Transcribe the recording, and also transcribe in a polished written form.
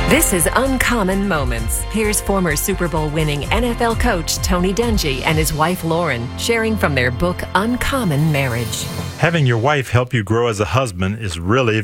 This is Uncommon Moments. Here's former Super Bowl winning NFL coach Tony Dungy and his wife Lauren sharing from their book Uncommon Marriage. Having your wife help you grow as a husband is really